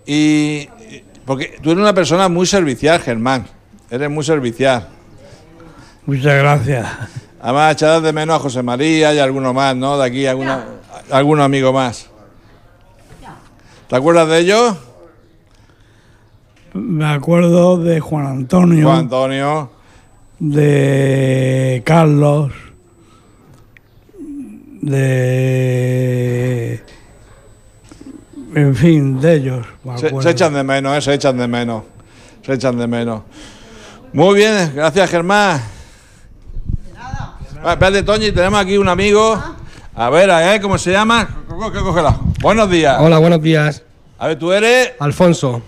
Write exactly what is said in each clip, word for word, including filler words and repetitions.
Y porque tú eres una persona muy servicial, Germán. Eres muy servicial. Muchas gracias. Además, echarás de menos a José María y a alguno más, ¿no? De aquí, alguna, algún amigo más. ¿Te acuerdas de ellos? Me acuerdo de Juan Antonio. Juan Antonio. De Carlos. De... En fin, de ellos. Me Se, acuerdo. se echan de menos, ¿eh? Se echan de menos. Se echan de menos. Muy bien, gracias, Germán. De nada. Ah, espérate, Toñi, tenemos aquí un amigo. A ver, ¿eh? ¿Cómo se llama? Cógela. Buenos días. Hola, buenos días. A ver, tú eres... Alfonso.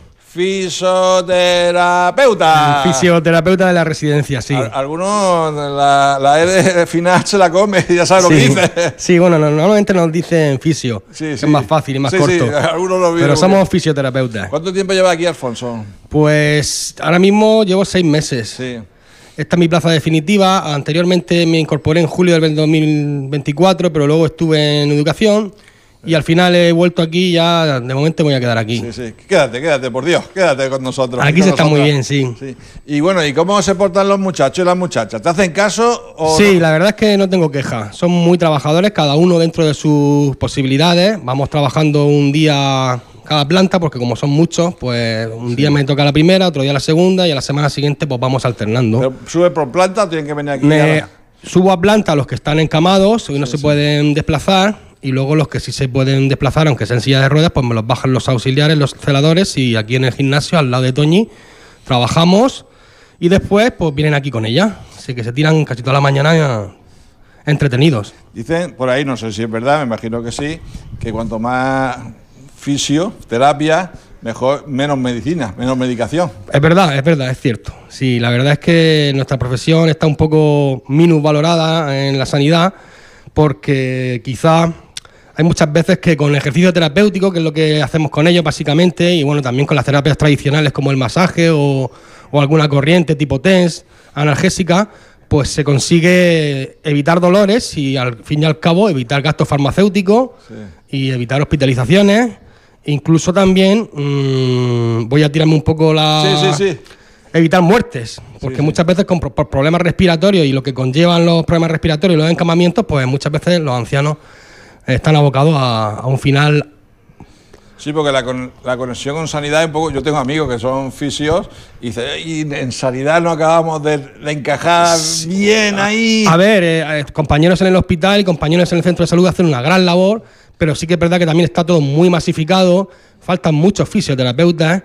Fisioterapeuta. Fisioterapeuta de la residencia, sí. Al, algunos la, la E de final se la come, ya sabes sí. lo que dice. Sí, bueno, no, normalmente nos dicen fisio, sí, que sí. es más fácil y más sí, corto. Sí, algunos lo pero somos fisioterapeutas. ¿Cuánto tiempo lleva aquí, Alfonso? Pues ahora mismo llevo seis meses. Sí. Esta es mi plaza definitiva. Anteriormente me incorporé en julio del dos mil veinticuatro, pero luego estuve en educación. Y al final he vuelto aquí, ya de momento me voy a quedar aquí. Sí, sí. Quédate, quédate, por Dios, quédate con nosotros. Aquí con se está nosotras. muy bien, sí. sí. Y bueno, ¿y cómo se portan los muchachos y las muchachas? ¿Te hacen caso o Sí, no? la verdad es que no tengo queja. Son muy trabajadores, cada uno dentro de sus posibilidades. Vamos trabajando un día cada planta, porque como son muchos, pues un sí. día me toca la primera, otro día la segunda, y a la semana siguiente pues vamos alternando. ¿Pero sube por planta o tienen que venir aquí? Me subo a planta los que están encamados y no sí, se sí. pueden desplazar. Y luego los que sí se pueden desplazar, aunque sean sillas de ruedas, pues me los bajan los auxiliares, los celadores, y aquí en el gimnasio, al lado de Toñi, trabajamos y después pues vienen aquí con ella. Así que se tiran casi toda la mañana entretenidos. Dicen, por ahí, no sé si es verdad, me imagino que sí, que cuanto más fisioterapia, mejor, menos medicina, menos medicación. Es verdad, es verdad, es cierto. Sí, la verdad es que nuestra profesión está un poco minusvalorada en la sanidad, porque quizá hay muchas veces que con el ejercicio terapéutico, que es lo que hacemos con ellos básicamente, y bueno, también con las terapias tradicionales como el masaje o, o alguna corriente tipo T E N S, analgésica, pues se consigue evitar dolores y al fin y al cabo evitar gastos farmacéuticos sí. y evitar hospitalizaciones. Incluso también mmm, voy a tirarme un poco la... Sí, sí, sí. Evitar muertes, porque sí, sí. muchas veces con por problemas respiratorios y lo que conllevan los problemas respiratorios y los encamamientos, pues muchas veces los ancianos están abocados a, a un final. Sí, porque la, con, la conexión con sanidad es un poco... Yo tengo amigos que son fisios y dicen, y en sanidad no acabamos de, de encajar sí. bien ahí. A, a ver, eh, compañeros en el hospital y compañeros en el centro de salud hacen una gran labor, pero sí que es verdad que también está todo muy masificado, faltan muchos fisioterapeutas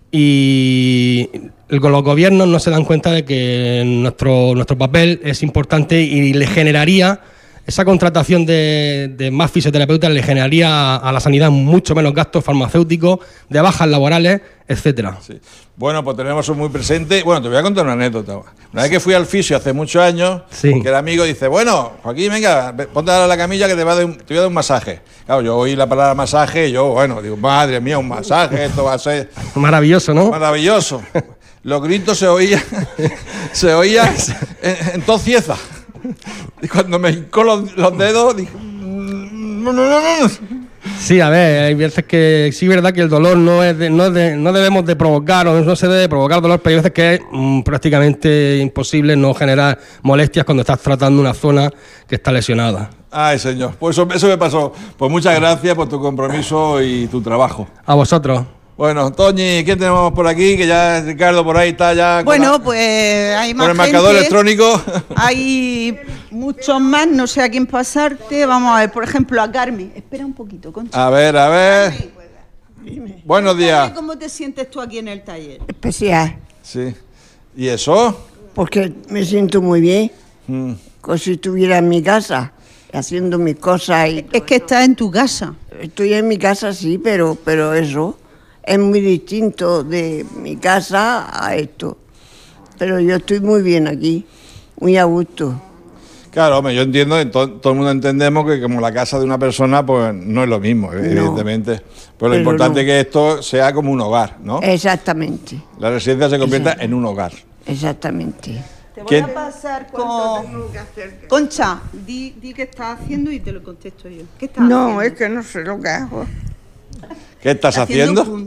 y los gobiernos no se dan cuenta de que nuestro, nuestro papel es importante y le generaría, esa contratación de, de más fisioterapeutas le generaría a la sanidad mucho menos gastos farmacéuticos, de bajas laborales, etcétera. Sí. Bueno, pues tenemos eso muy presente. Bueno, te voy a contar una anécdota. Una vez que fui al fisio hace muchos años, sí. que el amigo dice, bueno, Joaquín, venga, ponte a la camilla que te, va a dar un, te voy a dar un masaje. Claro, yo oí la palabra masaje y yo, bueno, digo, madre mía, un masaje, esto va a ser... Maravilloso, ¿no? Maravilloso. Los gritos se oían, se oían en, en todo Cieza. Y cuando me hincó los, los dedos, dije... No, no, no, no. Sí, a ver, hay veces que sí es verdad que el dolor no es de, no, de, no debemos de provocar, o no se debe provocar dolor, pero hay veces que es mmm, prácticamente imposible no generar molestias cuando estás tratando una zona que está lesionada. Ay, señor, pues eso, eso me pasó. Pues muchas gracias por tu compromiso y tu trabajo. A vosotros. Bueno, Toñi, ¿quién tenemos por aquí? Que ya Ricardo por ahí está ya... Bueno, la, pues hay más con el marcador gente, electrónico. Hay muchos más, no sé a quién pasarte. Vamos a ver, por ejemplo, a Carmen. Espera un poquito, Concha. A ver, a ver. Carmen, buenos días. ¿Cómo te sientes tú aquí en el taller? Especial. Sí. ¿Y eso? Porque me siento muy bien. Mm. Como si estuviera en mi casa, haciendo mis cosas. Y es que estás en tu casa. Estoy en mi casa, sí, pero, pero eso... Es muy distinto de mi casa a esto. Pero yo estoy muy bien aquí, muy a gusto. Claro, hombre, yo entiendo, to, todo el mundo entendemos que como la casa de una persona, pues no es lo mismo, no, evidentemente. Pero lo pero importante no. es que esto sea como un hogar, ¿no? Exactamente. La residencia se convierta en un hogar. Exactamente. Te voy a pasar con... Concha, di, di qué estás haciendo y te lo contesto yo. ¿Qué estás no, haciendo? es que no sé lo que hago. ¿Qué estás haciendo? haciendo?